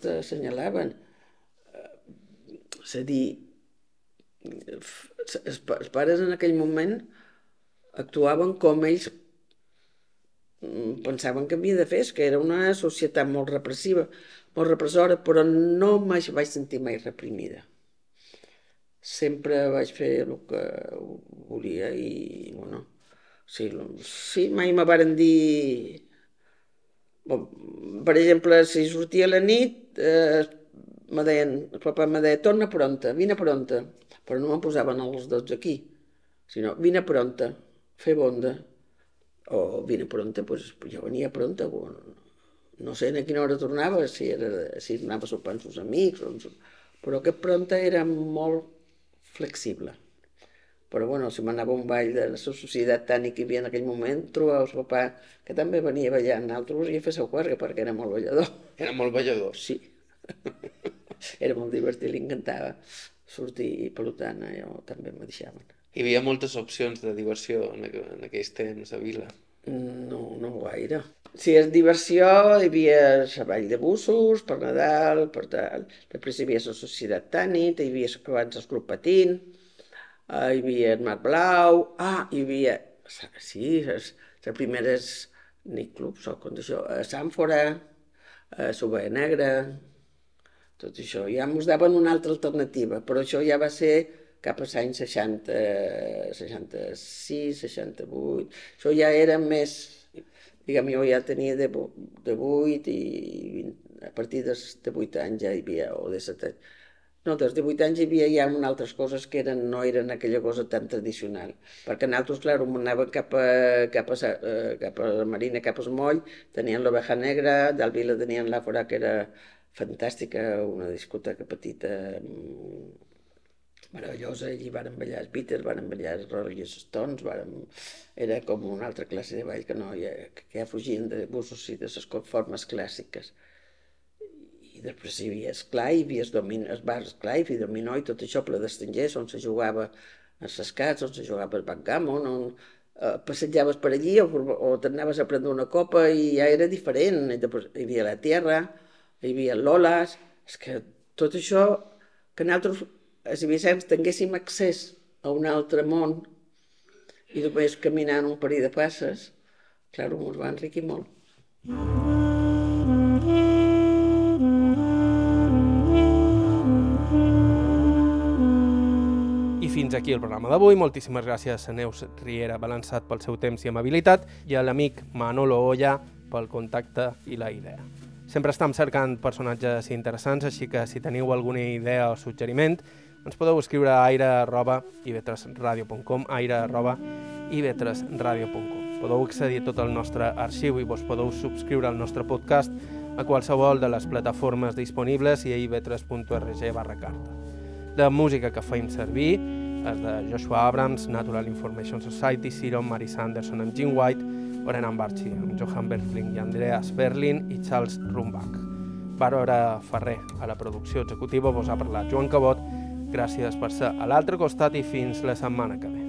t'assenyalaven. És a dir, els pares en aquell moment actuaven com ells pensaven que havia de fer, que era una societat molt repressiva, molt repressora, però no vaig sentir mai reprimida. Sempre vaig fer el que volia i, bueno, sí, mai me varen dir... Per exemple, si sortia a la nit, el papa me deia, torna pronta, vine pronta, però no me'n posaven a les 12 aquí, sinó vine pronta, fer bonda, o vine pronta, doncs jo venia pronta, no sé a quina hora tornava, si anava a sopar amb els amics, però aquest pronta era molt flexible. Però bueno, si m'anava a un ball de la societat tànica que hi havia en aquell moment, trobava el papà, que també venia ballant, altres i a fer seu cuerga, perquè era molt ballador. Era molt ballador? Sí. Era molt divertit, li encantava sortir i per tant, jo també me deixaven. Hi havia moltes opcions de diversió en aquells temps a Vila? No gaire. Si és diversió, hi havia la ball de bussos, per Nadal, per tal. Després hi havia la societat tànit, hi havia abans el club patín, hi havia el Mar Blau, hi havia, sí, les primeres nightclubs o com això, a Sàmfora, a Subaya Negra, tot això. Ja ens daven una altra alternativa, però això ja va ser cap als anys 60, 66, 68. Això ja era més, diguem, jo ja tenia de 8 i a partir de 8 anys ja hi havia, o de 7 anys. No, dels 18 anys hi havia ja altres coses que no eren aquella cosa tan tradicional. Perquè nosaltres, clar, anàvem cap a la Marina, cap al Moll, tenien l'Oveja Negra, del Vila tenien l'Àfora, que era fantàstica, una discoteca petita, meravellosa, allí varen ballar els Beatles, varen ballar els Rolling Stones, era com una altra classe de ball que ja fugien de busos i de les formes clàssiques. I després hi havia Esclive, els bars Esclive i Dominó i tot això ple d'estrangers, on se jugava els escats, on se jugava el backgammon, on passejaves per allí o t'anaves a prendre una copa i ja era diferent. I després hi havia la Tierra, hi havia Lolas, és que tot això que nosaltres, els ibicencs, tinguéssim accés a un altre món i només caminant un parell de passes, clar, ens va enriquir molt. I fins aquí el programa d'avui. Moltíssimes gràcies a Neus Riera Balançat pel seu temps i amabilitat i a l'amic Manolo Olla pel contacte i la idea. Sempre estem cercant personatges interessants, així que si teniu alguna idea o suggeriment, ens podeu escriure a aire@ivetresradio.com, aire@ivetresradio.com. Podeu accedir a tot el nostre arxiu i vos podeu subscriure al nostre podcast a qualsevol de les plataformes disponibles i a ivetres.org/carta. La música que feim servir és de Joshua Abrams, Natural Information Society, Siron, Mary Sanderson amb Jim White, Orenan Barchi amb Johan Berfling i Andreas Berlin i Charles Rumbach. Bàrbara Ferrer a la producció executiva, vos ha parlat Joan Cabot. Gràcies per ser a l'altre costat i fins la setmana que ve.